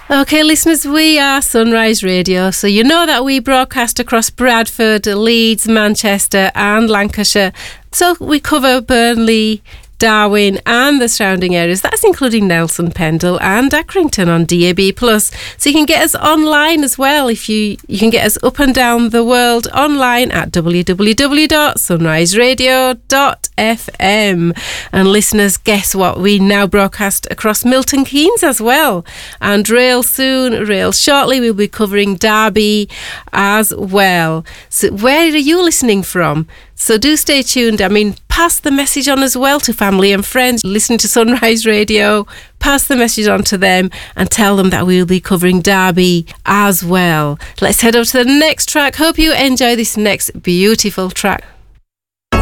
Okay, listeners, we are Sunrise Radio, so you know that we broadcast across Bradford, Leeds, Manchester and Lancashire. So we cover Burnley, Darwin and the surrounding areas. That's including Nelson, Pendle and Accrington on DAB+. So you can get us online as well. If you can get us up and down the world online at www.sunriseradio.fm. And listeners, guess what? We now broadcast across Milton Keynes as well. And real shortly, we'll be covering Derby as well. So where are you listening from? So do stay tuned. I mean, pass the message on as well to family and friends. Listen to Sunrise Radio, pass the message on to them and tell them that we'll be covering Derby as well. Let's head over to the next track. Hope you enjoy this next beautiful track.